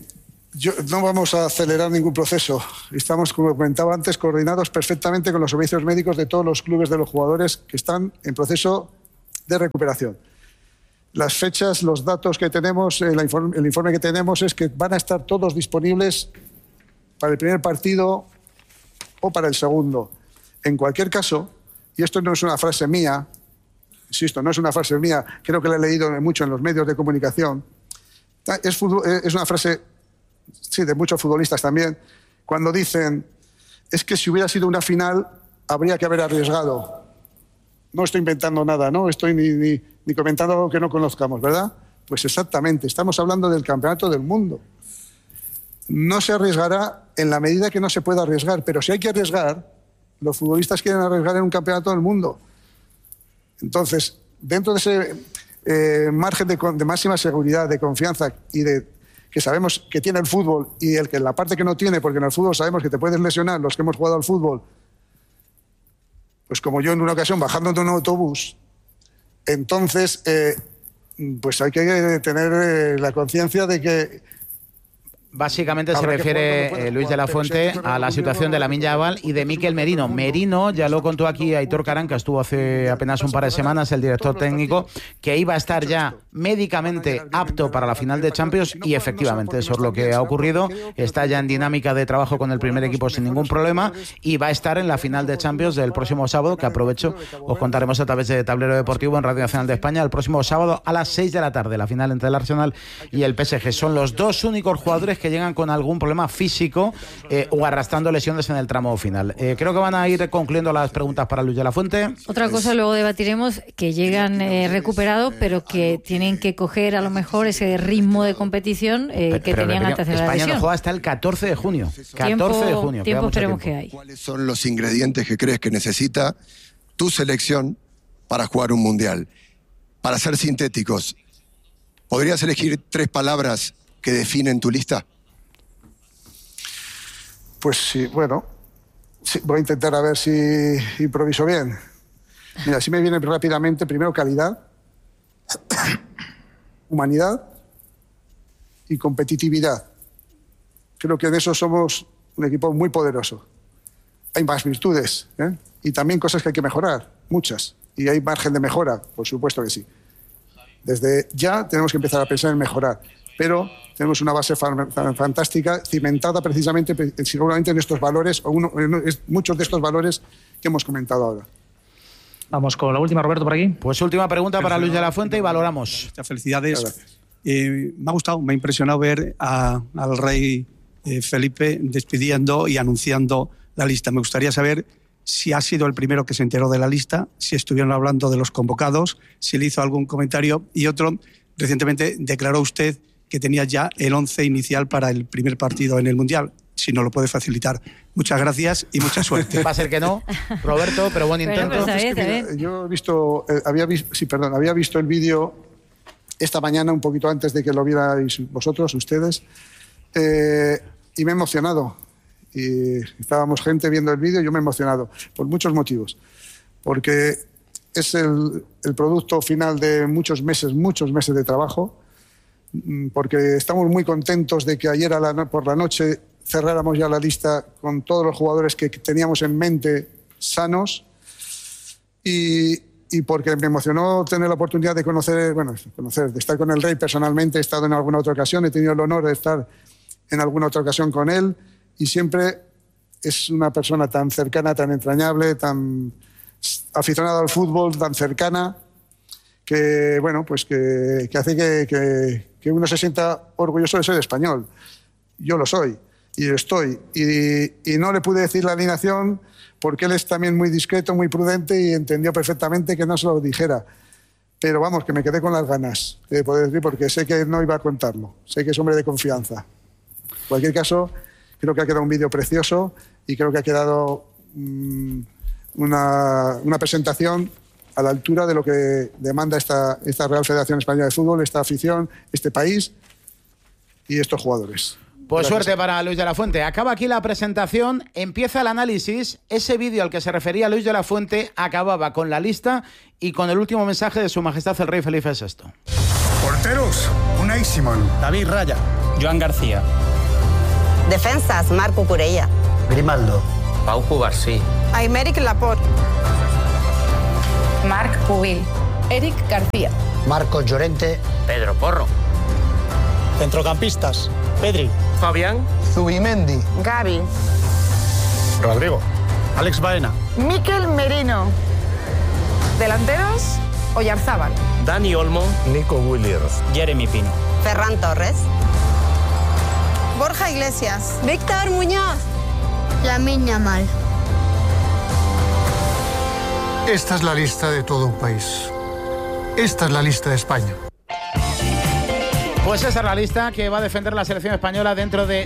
[SPEAKER 1] no vamos a acelerar ningún proceso. Estamos, como comentaba antes, coordinados perfectamente con los servicios médicos de todos los clubes de los jugadores que están en proceso de recuperación. Las fechas, los datos que tenemos, el informe que tenemos es que van a estar todos disponibles para el primer partido o para el segundo. En cualquier caso, y esto no es una frase mía, insisto, no es una frase mía, creo que la he leído mucho en los medios de comunicación, es una frase, sí, de muchos futbolistas también, cuando dicen, es que si hubiera sido una final, habría que haber arriesgado. No estoy inventando nada, no estoy ni comentando algo que no conozcamos, ¿verdad? Pues exactamente, estamos hablando del Campeonato del Mundo. No se arriesgará en la medida que no se pueda arriesgar, pero si hay que arriesgar, los futbolistas quieren arriesgar en un Campeonato del Mundo. Entonces, dentro de ese margen de máxima seguridad, de confianza y de que sabemos que tiene el fútbol y el que la parte que no tiene, porque en el fútbol sabemos que te puedes lesionar, los que hemos jugado al fútbol, pues como yo en una ocasión bajando de un autobús, entonces pues hay que tener la conciencia de que
[SPEAKER 2] básicamente se refiere Luis de la Fuente a la situación de Lamine Yamal y de Mikel Merino. Merino, ya lo contó aquí Aitor Caranca, estuvo hace apenas un par de semanas, el director técnico, que iba a estar ya médicamente apto para la final de Champions y efectivamente eso es lo que ha ocurrido. Está ya en dinámica de trabajo con el primer equipo sin ningún problema y va a estar en la final de Champions del próximo sábado, que aprovecho, os contaremos a través de Tablero Deportivo en Radio Nacional de España, el próximo sábado a las 6 de la tarde, la final entre el Arsenal y el PSG. Son los dos únicos jugadores que llegan con algún problema físico o arrastrando lesiones en el tramo final. Creo que van a ir concluyendo las preguntas para Luis de la Fuente.
[SPEAKER 9] Otra cosa, luego debatiremos, que llegan recuperados, pero que tienen que coger a lo mejor ese ritmo de competición que tenían antes de la lesión.
[SPEAKER 2] España no juega hasta el 14 de junio. 14 de junio.
[SPEAKER 9] Tiempo esperemos que hay.
[SPEAKER 21] ¿Cuáles son los ingredientes que crees que necesita tu selección para jugar un mundial? Para ser sintéticos, ¿podrías elegir 3 palabras que definen tu lista?
[SPEAKER 1] Pues sí, bueno, sí, voy a intentar a ver si improviso bien. Mira, si me viene rápidamente, primero calidad, humanidad y competitividad. Creo que de eso somos un equipo muy poderoso. Hay más virtudes, ¿eh? Y también cosas que hay que mejorar, muchas. Y hay margen de mejora, por supuesto que sí. Desde ya tenemos que empezar a pensar en mejorar. Pero tenemos una base fantástica, cimentada precisamente, seguramente en estos valores, o muchos de estos valores que hemos comentado ahora.
[SPEAKER 4] Vamos con la última, Roberto, por aquí.
[SPEAKER 2] Pues última pregunta para Luis de la Fuente y valoramos.
[SPEAKER 6] Muchas felicidades. Me ha gustado, me ha impresionado ver al rey Felipe despidiendo y anunciando la lista. Me gustaría saber si ha sido el primero que se enteró de la lista, si estuvieron hablando de los convocados, si le hizo algún comentario. Y otro, recientemente declaró usted que tenía ya el 11 inicial para el primer partido en el Mundial. Si no lo puede facilitar. Muchas gracias y mucha suerte.
[SPEAKER 2] Va a ser que no, Roberto, pero buen intento.
[SPEAKER 1] Yo había visto el vídeo esta mañana, un poquito antes de que lo vierais vosotros, ustedes, y me he emocionado. Y estábamos gente viendo el vídeo y yo me he emocionado, por muchos motivos. Porque es el producto final de muchos meses de trabajo, porque estamos muy contentos de que ayer por la noche cerráramos ya la lista con todos los jugadores que teníamos en mente sanos y porque me emocionó tener la oportunidad de de estar con el rey personalmente. He estado en alguna otra ocasión, he tenido el honor de estar en alguna otra ocasión con él y siempre es una persona tan cercana, tan entrañable, tan aficionada al fútbol, tan cercana, que hace que uno se sienta orgulloso de ser español. Yo lo soy y estoy. Y no le pude decir la alineación porque él es también muy discreto, muy prudente y entendió perfectamente que no se lo dijera. Pero vamos, que me quedé con las ganas de poder decir, porque sé que no iba a contarlo. Sé que es hombre de confianza. En cualquier caso, creo que ha quedado un vídeo precioso y creo que ha quedado una presentación a la altura de lo que demanda esta Real Federación Española de Fútbol, esta afición, este país y estos jugadores.
[SPEAKER 2] Pues suerte para Luis de la Fuente. Acaba aquí la presentación, empieza el análisis. Ese vídeo al que se refería Luis de la Fuente acababa con la lista y con el último mensaje de Su Majestad el Rey Felipe VI.
[SPEAKER 3] Porteros, Unai Simón.
[SPEAKER 22] David Raya.
[SPEAKER 16] Joan García.
[SPEAKER 23] Defensas, Marc Cucurella.
[SPEAKER 22] Grimaldo.
[SPEAKER 24] Pau Cubarsí.
[SPEAKER 23] Aymeric Laporte.
[SPEAKER 25] Marc Pubil. Eric García.
[SPEAKER 22] Marcos Llorente.
[SPEAKER 24] Pedro Porro.
[SPEAKER 22] Centrocampistas. Pedri.
[SPEAKER 24] Fabián.
[SPEAKER 22] Zubimendi.
[SPEAKER 23] Gavi.
[SPEAKER 22] Rodrigo. Alex Baena.
[SPEAKER 23] Mikel Merino. Delanteros, Oyarzábal.
[SPEAKER 24] Dani Olmo.
[SPEAKER 22] Nico Williams.
[SPEAKER 16] Jeremy Pino.
[SPEAKER 23] Ferran Torres. Borja Iglesias. Víctor Muñoz.
[SPEAKER 25] Lamine Yamal.
[SPEAKER 3] Esta es la lista de todo un país. Esta es la lista de España.
[SPEAKER 2] Pues esa es la lista que va a defender la selección española dentro de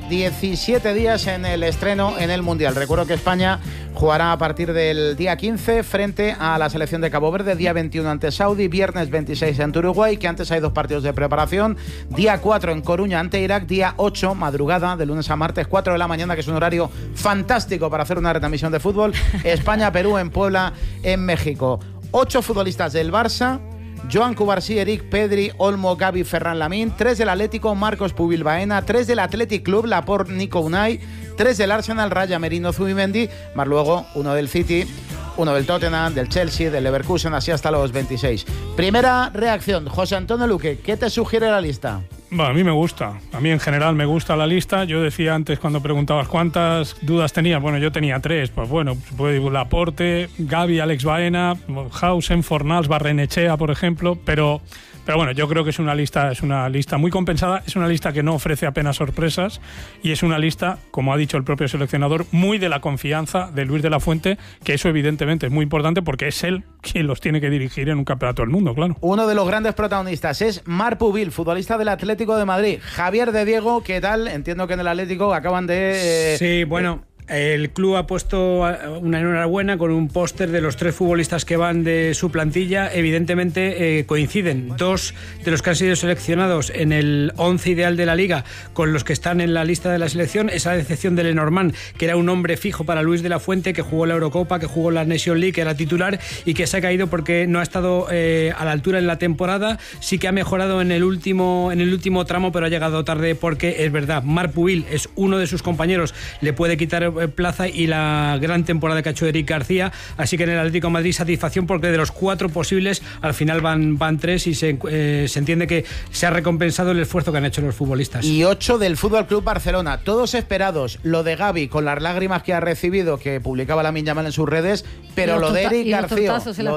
[SPEAKER 2] 17 días en el estreno en el Mundial. Recuerdo que España jugará a partir del día 15 frente a la selección de Cabo Verde, día 21 ante Saudi, viernes 26 ante Uruguay, que antes hay 2 partidos de preparación, día 4 en Coruña ante Irak, día 8, madrugada, de lunes a martes, 4 de la mañana, que es un horario fantástico para hacer una retransmisión de fútbol, España-Perú en Puebla, en México. 8 futbolistas del Barça: Joan Cubarsí, Eric, Pedri, Olmo, Gavi, Ferran Lamine. 3 del Atlético, Marcos Pubil, Baena. 3 del Athletic Club, Laporte, Nico, Unai. 3 del Arsenal, Raya, Merino, Zubimendi. Más luego 1 del City, 1 del Tottenham, del Chelsea, del Leverkusen, así hasta los 26. Primera reacción, José Antonio Luque, ¿qué te sugiere la lista?
[SPEAKER 10] Bueno, a mí me gusta. A mí en general me gusta la lista. Yo decía antes cuando preguntabas cuántas dudas tenías. Bueno, yo tenía 3. Pues bueno, se puede decir Laporte, Gavi, Alex Baena, Hausen, Fornals, Barrenechea, por ejemplo. Pero bueno, yo creo que es una lista muy compensada. Es una lista que no ofrece apenas sorpresas. Y es una lista, como ha dicho el propio seleccionador, muy de la confianza de Luis de la Fuente, que eso evidentemente es muy importante porque es él quien los tiene que dirigir en un campeonato del mundo, claro.
[SPEAKER 2] Uno de los grandes protagonistas es Marc Pubil, futbolista del Atlético de Madrid. Javier de Diego, ¿qué tal? Entiendo que en el Atlético acaban de...
[SPEAKER 26] Sí, bueno... El club ha puesto una enhorabuena con un póster de los 3 futbolistas que van de su plantilla. Evidentemente coinciden 2 de los que han sido seleccionados en el 11 ideal de la Liga con los que están en la lista de la selección. Esa decepción de Lenormand, que era un hombre fijo para Luis de la Fuente, que jugó la Eurocopa, que jugó la Nation League, que era titular y que se ha caído porque no ha estado a la altura en la temporada. Sí que ha mejorado en el último tramo, pero ha llegado tarde porque es verdad, Marc Pubil es uno de sus compañeros, le puede quitar plaza, y la gran temporada que ha hecho Eric García, así que en el Atlético de Madrid satisfacción porque de los 4 posibles al final van 3 y se entiende que se ha recompensado el esfuerzo que han hecho los futbolistas.
[SPEAKER 2] Y 8 del Fútbol Club Barcelona, todos esperados. Lo de Gavi con las lágrimas que ha recibido, que publicaba Lamine Yamal en sus redes, pero lo de Eric García, lo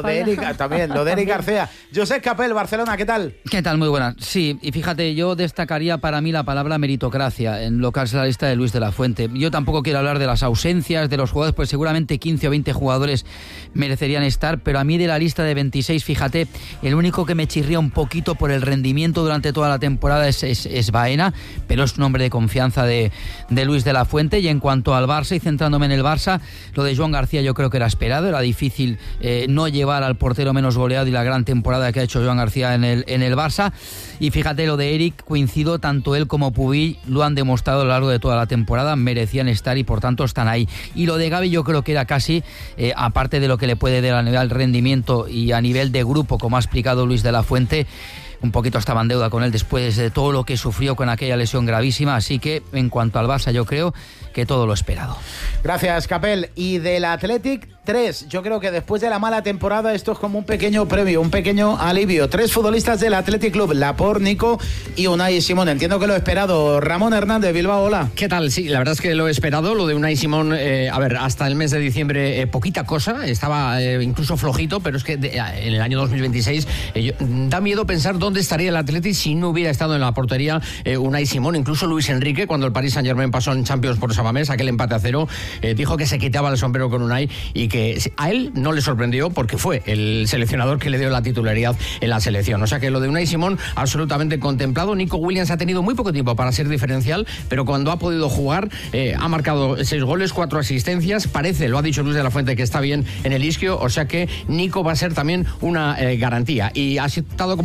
[SPEAKER 2] de Eric García. Josep Capel, Barcelona, ¿qué tal?
[SPEAKER 27] ¿Qué tal? Muy buenas. Sí, y fíjate, yo destacaría para mí la palabra meritocracia en lo que es la lista de Luis de la Fuente. Yo tampoco quiero hablar de las ausencias de los jugadores, pues seguramente 15 o 20 jugadores merecerían estar, pero a mí de la lista de 26, fíjate, el único que me chirría un poquito por el rendimiento durante toda la temporada es Baena, pero es un hombre de confianza de Luis de la Fuente. Y en cuanto al Barça, y centrándome en el Barça, lo de Joan García yo creo que era esperado, era difícil no llevar al portero menos goleado y la gran temporada que ha hecho Joan García en el Barça. Y fíjate, lo de Eric, coincido, tanto él como Pubil lo han demostrado a lo largo de toda la temporada, merecían estar y por tanto están ahí. Y lo de Gavi yo creo que era casi, aparte de lo que le puede dar a nivel rendimiento y a nivel de grupo, como ha explicado Luis de la Fuente, un poquito estaba en deuda con él después de todo lo que sufrió con aquella lesión gravísima, así que en cuanto al Barça yo creo que todo lo esperado.
[SPEAKER 2] Gracias, Capel. Y del Athletic, 3. Yo creo que después de la mala temporada esto es como un pequeño premio, un pequeño alivio. 3 futbolistas del Athletic Club, Laporte, Nico y Unai Simón. Entiendo que lo he esperado. Ramón Hernández, Bilbao, hola.
[SPEAKER 28] ¿Qué tal? Sí, la verdad es que lo he esperado. Lo de Unai Simón, a ver, hasta el mes de diciembre poquita cosa, estaba incluso flojito, pero es que en el año 2026 da miedo pensar dónde estaría el Athletic si no hubiera estado en la portería Unai Simón. Incluso Luis Enrique, cuando el Paris Saint-Germain pasó en Champions por Samamés, aquel empate a 0, dijo que se quitaba el sombrero con Unai y que a él no le sorprendió porque fue el seleccionador que le dio la titularidad en la selección. O sea que lo de Unai Simón absolutamente contemplado. Nico Williams ha tenido muy poco tiempo para ser diferencial, pero cuando ha podido jugar ha marcado 6 goles, 4 asistencias. Parece, lo ha dicho Luis de la Fuente, que está bien en el isquio, o sea que Nico va a ser también una garantía. Y ha estado como un fontanero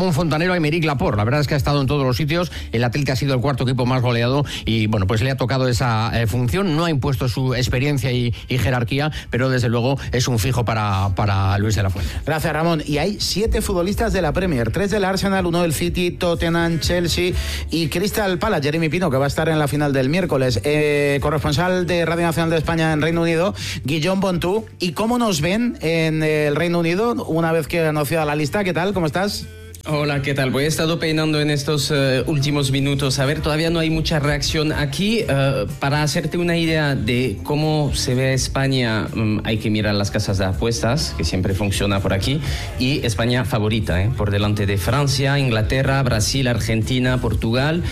[SPEAKER 28] compañero Aymeric Laporte. La verdad es que ha estado en todos los sitios. El Atlético ha sido el cuarto equipo más goleado y bueno, pues le ha tocado esa función. No ha impuesto su experiencia y jerarquía, pero desde luego es un fijo para Luis de la Fuente.
[SPEAKER 2] Gracias, Ramón. Y hay 7 futbolistas de la Premier, 3 del Arsenal, 1 del City, Tottenham, Chelsea y Crystal Palace. Jeremy Pino, que va a estar en la final del miércoles. Corresponsal de Radio Nacional de España en Reino Unido, Guillaume Bontú. ¿Y cómo nos ven en el Reino Unido una vez que ha anunciado la lista? ¿Qué tal? ¿Cómo estás?
[SPEAKER 5] Hola, ¿qué tal? Pues he estado peinando en estos últimos minutos. A ver, todavía no hay mucha reacción aquí. Para hacerte una idea de cómo se ve España, hay que mirar las casas de apuestas, que siempre funciona por aquí. Y España favorita, por delante de Francia, Inglaterra, Brasil, Argentina, Portugal.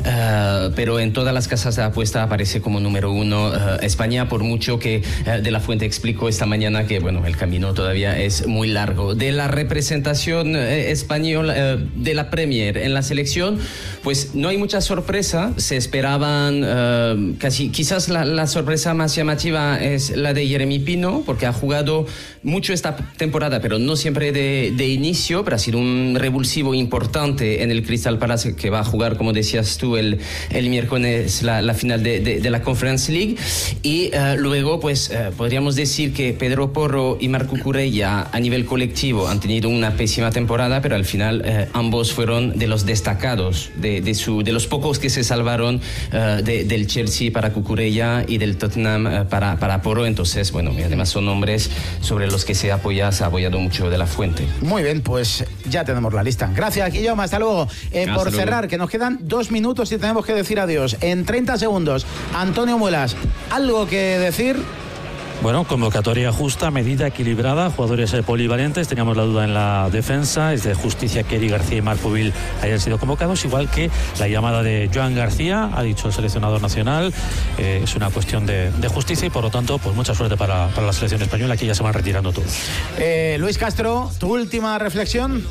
[SPEAKER 5] Pero en todas las casas de apuesta aparece como número 1 España, por mucho que de la Fuente explicó esta mañana que, bueno, el camino todavía es muy largo. De la representación española de la Premier en la selección, pues no hay mucha sorpresa. Se esperaban quizás la sorpresa más llamativa es la de Jeremy Pino, porque ha jugado mucho esta temporada, pero no siempre de inicio, pero ha sido un revulsivo importante en el Crystal Palace, que va a jugar, como decías tú, el miércoles la final de la Conference League. Y luego, pues podríamos decir que Pedro Porro y Marc Cucurella a nivel colectivo han tenido una pésima temporada, pero al final ambos fueron de los destacados, de los pocos que se salvaron del Chelsea para Cucurella y del Tottenham para Porro. Entonces, bueno, y además son hombres sobre los que se ha apoyado mucho de la Fuente.
[SPEAKER 2] Muy bien, pues ya tenemos la lista. Gracias, Guillaume, hasta luego. Por cerrar, que nos quedan 2 minutos y tenemos que decir adiós. En 30 segundos, Antonio Muelas, ¿algo que decir?
[SPEAKER 7] Bueno, convocatoria justa, medida, equilibrada, jugadores polivalentes. Teníamos la duda en la defensa. Es de justicia que Eric García y Marc Pubil hayan sido convocados, igual que la llamada de Joan García, ha dicho el seleccionador nacional. Es una cuestión de justicia y, por lo tanto, pues mucha suerte para la selección española, que ya se van retirando todos.
[SPEAKER 2] Luis Castro, tu última reflexión.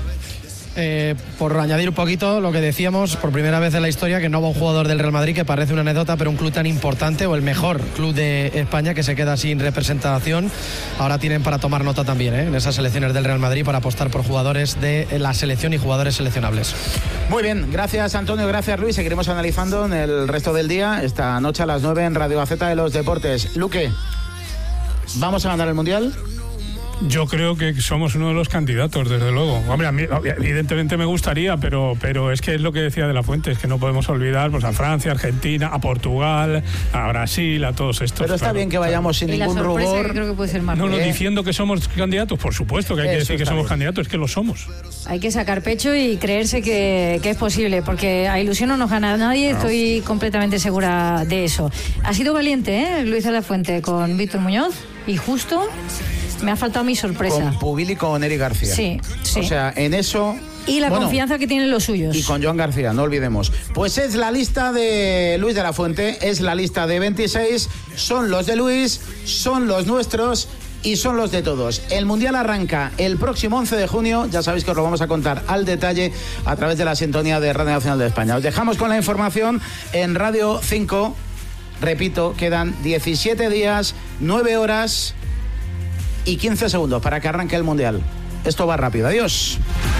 [SPEAKER 8] Por añadir un poquito lo que decíamos, por primera vez en la historia que no va un jugador del Real Madrid, que parece una anécdota, pero un club tan importante o el mejor club de España que se queda sin representación. Ahora tienen para tomar nota también en esas selecciones del Real Madrid para apostar por jugadores de la selección y jugadores seleccionables.
[SPEAKER 2] Muy bien, gracias Antonio, gracias Luis. Seguiremos analizando en el resto del día, esta noche a las 9 en Radio Gaceta de los Deportes. Luque, ¿vamos a ganar el Mundial?
[SPEAKER 11] Yo creo que somos uno de los candidatos, desde luego. Hombre, a mí evidentemente me gustaría, pero es que es lo que decía de la Fuente, es que no podemos olvidar pues a Francia, Argentina, a Portugal, a Brasil, a todos estos.
[SPEAKER 2] Pero está bien que vayamos sin ningún rubor.
[SPEAKER 9] Que creo que puede ser más
[SPEAKER 11] diciendo que somos candidatos, por supuesto que hay que decir que somos candidatos, es que lo somos.
[SPEAKER 9] Hay que sacar pecho y creerse que es posible, porque a ilusión no nos gana nadie, estoy completamente segura de eso. Ha sido valiente, Luis de la Fuente, con Víctor Muñoz, y justo... Me ha faltado mi sorpresa.
[SPEAKER 2] Con Pubil y con Eric García.
[SPEAKER 9] Sí.
[SPEAKER 2] O sea, en eso...
[SPEAKER 9] Y la confianza que tienen los suyos.
[SPEAKER 2] Y con Joan García, no olvidemos. Pues es la lista de Luis de la Fuente, es la lista de 26, son los de Luis, son los nuestros y son los de todos. El Mundial arranca el próximo 11 de junio, ya sabéis que os lo vamos a contar al detalle a través de la sintonía de Radio Nacional de España. Os dejamos con la información en Radio 5. Repito, quedan 17 días, 9 horas... y 15 segundos para que arranque el Mundial. Esto va rápido. Adiós.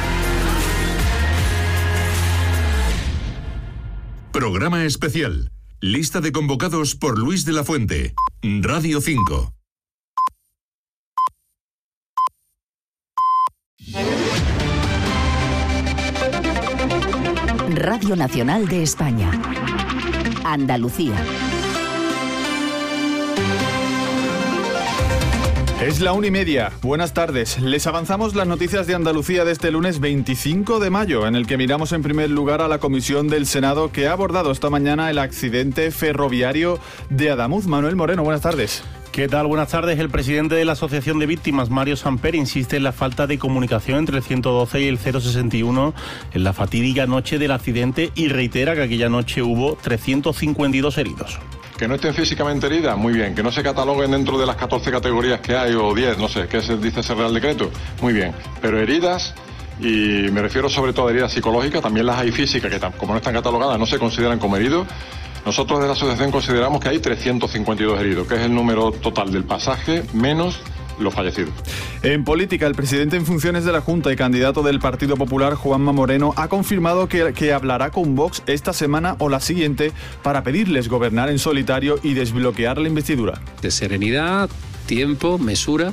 [SPEAKER 12] Programa especial. Lista de convocados por Luis de la Fuente. Radio 5.
[SPEAKER 13] Radio Nacional de España. Andalucía.
[SPEAKER 14] Es la 1:30. Buenas tardes. Les avanzamos las noticias de Andalucía de este lunes 25 de mayo, en el que miramos en primer lugar a la comisión del Senado que ha abordado esta mañana el accidente ferroviario de Adamuz. Manuel Moreno, buenas tardes.
[SPEAKER 15] ¿Qué tal? Buenas tardes. El presidente de la Asociación de Víctimas, Mario Samper, insiste en la falta de comunicación entre el 112 y el 061 en la fatídica noche del accidente y reitera que aquella noche hubo 352 heridos.
[SPEAKER 29] Que no estén físicamente heridas, muy bien. Que no se cataloguen dentro de las 14 categorías que hay, o 10, no sé, ¿qué se dice ese Real Decreto? Muy bien. Pero heridas, y me refiero sobre todo a heridas psicológicas, también las hay físicas, que como no están catalogadas, no se consideran como heridos. Nosotros de la asociación consideramos que hay 352 heridos, que es el número total del pasaje, menos los fallecidos.
[SPEAKER 14] En política, el presidente en funciones de la Junta y candidato del Partido Popular, Juanma Moreno, ha confirmado que hablará con Vox esta semana o la siguiente para pedirles gobernar en solitario y desbloquear la investidura.
[SPEAKER 1] De serenidad, tiempo, mesura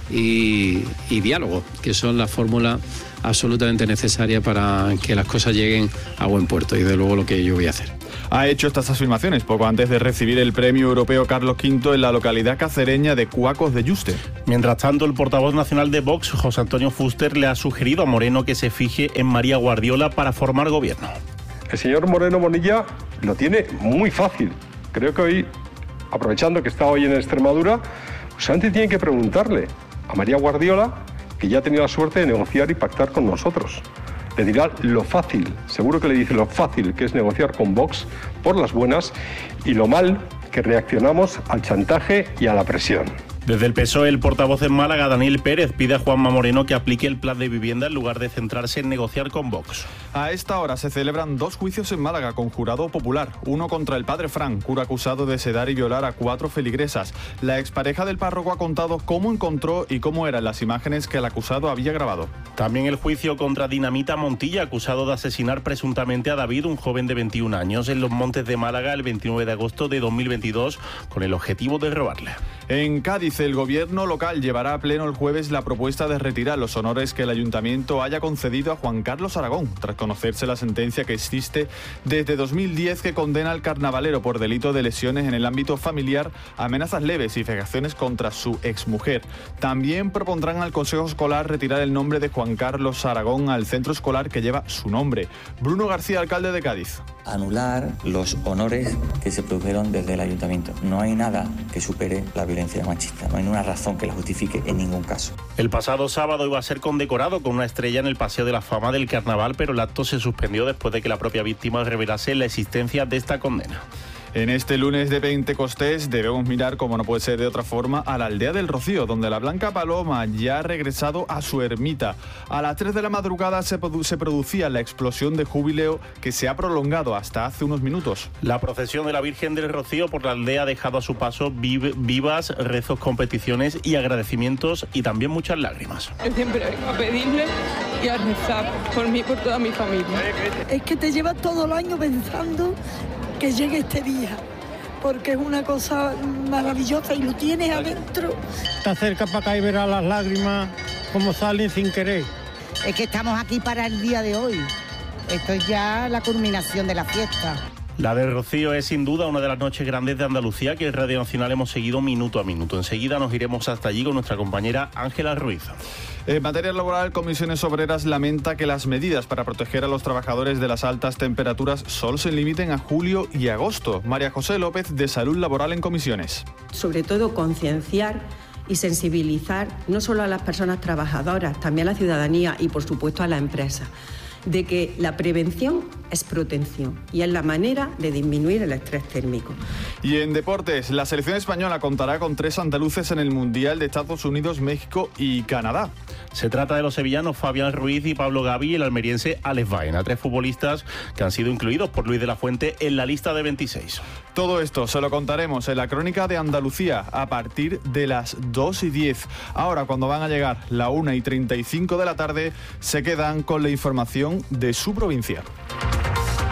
[SPEAKER 1] y diálogo, que son la fórmula absolutamente necesaria para que las cosas lleguen a buen puerto, y de luego lo que yo voy a hacer.
[SPEAKER 14] Ha hecho estas afirmaciones poco antes de recibir el premio europeo Carlos V en la localidad cacereña de Cuacos de Yuste.
[SPEAKER 15] Mientras tanto, el portavoz nacional de Vox, José Antonio Fuster, le ha sugerido a Moreno que se fije en María Guardiola para formar gobierno.
[SPEAKER 4] El señor Moreno Bonilla lo tiene muy fácil. Creo que hoy, aprovechando que está hoy en Extremadura, solamente tiene que preguntarle a María Guardiola, que ya ha tenido la suerte de negociar y pactar con nosotros. Le dirá lo fácil, seguro que le dice lo fácil que es negociar con Vox por las buenas y lo mal que reaccionamos al chantaje y a la presión.
[SPEAKER 15] Desde el PSOE, el portavoz en Málaga, Daniel Pérez, pide a Juanma Moreno que aplique el plan de vivienda en lugar de centrarse en negociar con Vox.
[SPEAKER 14] A esta hora se celebran 2 juicios en Málaga con jurado popular. Uno contra el padre Fran, cura acusado de sedar y violar a 4 feligresas. La expareja del párroco ha contado cómo encontró y cómo eran las imágenes que el acusado había grabado.
[SPEAKER 15] También el juicio contra Dinamita Montilla, acusado de asesinar presuntamente a David, un joven de 21 años, en los Montes de Málaga el 29 de agosto de 2022, con el objetivo de robarle.
[SPEAKER 14] En Cádiz, el gobierno local llevará a pleno el jueves la propuesta de retirar los honores que el ayuntamiento haya concedido a Juan Carlos Aragón, tras conocerse la sentencia que existe desde 2010 que condena al carnavalero por delito de lesiones en el ámbito familiar, amenazas leves y vejaciones contra su exmujer. También propondrán al Consejo Escolar retirar el nombre de Juan Carlos Aragón al centro escolar que lleva su nombre. Bruno García, alcalde de Cádiz.
[SPEAKER 6] Anular los honores que se produjeron desde el ayuntamiento. No hay nada que supere la violencia machista, no hay ninguna razón que la justifique en ningún caso.
[SPEAKER 15] El pasado sábado iba a ser condecorado con una estrella en el Paseo de la Fama del Carnaval, pero el acto se suspendió después de que la propia víctima revelase la existencia de esta condena.
[SPEAKER 14] En este lunes de Pentecostés debemos mirar, como no puede ser de otra forma, a la aldea del Rocío, donde la Blanca Paloma ya ha regresado a su ermita. A las 3 de la madrugada se producía la explosión de júbilo que se ha prolongado hasta hace unos minutos.
[SPEAKER 15] La procesión de la Virgen del Rocío por la aldea ha dejado a su paso vivas rezos, competiciones y agradecimientos, y también muchas lágrimas.
[SPEAKER 17] Yo siempre vengo a pedirle y a rezar por mí y por toda mi familia.
[SPEAKER 18] Es que te llevas todo el año pensando que llegue este día, porque es una cosa maravillosa y lo tienes adentro.
[SPEAKER 19] Está cerca para acá y verás las lágrimas como salen sin querer.
[SPEAKER 20] Es que estamos aquí para el día de hoy. Esto es ya la culminación de la fiesta.
[SPEAKER 15] La del Rocío es sin duda una de las noches grandes de Andalucía que en Radio Nacional hemos seguido minuto a minuto. Enseguida nos iremos hasta allí con nuestra compañera Ángela Ruiz.
[SPEAKER 14] En materia laboral, Comisiones Obreras lamenta que las medidas para proteger a los trabajadores de las altas temperaturas solo se limiten a julio y agosto. María José López, de Salud Laboral en Comisiones.
[SPEAKER 21] Sobre todo concienciar y sensibilizar no solo a las personas trabajadoras, también a la ciudadanía y por supuesto a la empresa, de que la prevención es protección y es la manera de disminuir el estrés térmico.
[SPEAKER 14] Y en deportes, la selección española contará con 3 andaluces en el Mundial de Estados Unidos, México y Canadá.
[SPEAKER 15] Se trata de los sevillanos Fabián Ruiz y Pablo Gavi y el almeriense Alex Baena, 3 futbolistas que han sido incluidos por Luis de la Fuente en la lista de 26.
[SPEAKER 14] Todo esto se lo contaremos en la Crónica de Andalucía a partir de las 2:10. Ahora, cuando van a llegar la 1:35 de la tarde, se quedan con la información de su provincia.